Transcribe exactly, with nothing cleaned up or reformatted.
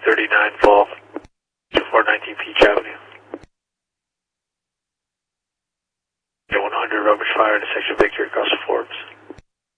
thirty-nine Fall, four nineteen Peach Avenue. one hundred rubbish fire to section Victory across the Forbes.